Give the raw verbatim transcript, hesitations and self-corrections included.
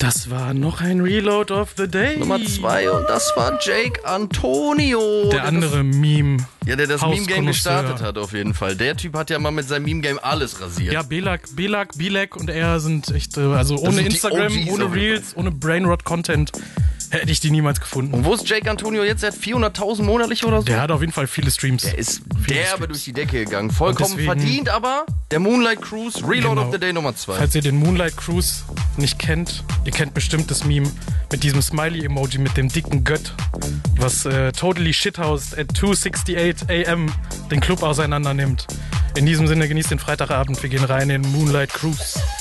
Das war noch ein Reload of the Day. Nummer zwei und das war Jake Antonio. Der, der andere das, Meme. Ja, der das Meme-Game gestartet hat auf jeden Fall. Der Typ hat ja mal mit seinem Meme-Game alles rasiert. Ja, Belak, Belak, Bilek und er sind echt, also ohne Instagram, ohne Reels, ohne Brainrot-Content hätte ich die niemals gefunden. Und wo ist Jake Antonio jetzt? Er hat vierhunderttausend monatlich oder so? Der hat auf jeden Fall viele Streams. Der ist derbe durch die Decke gegangen. Vollkommen deswegen, verdient, aber der Moonlight Cruise Reload genau, of the Day Nummer zwei. Falls ihr den Moonlight Cruise nicht kennt, ihr kennt bestimmt das Meme mit diesem Smiley-Emoji mit dem dicken Gött, was äh, totally shithoused at two sixty-eight a m den Club auseinander nimmt. In diesem Sinne genießt den Freitagabend. Wir gehen rein in Moonlight Cruise.